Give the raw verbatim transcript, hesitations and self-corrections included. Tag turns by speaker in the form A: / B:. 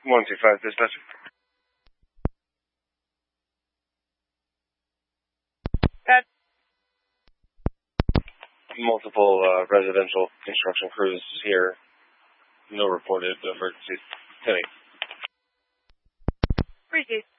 A: one two five, dispatcher.
B: That.
A: Multiple uh, residential construction crews here. No reported emergencies. ten eight.
B: Appreciate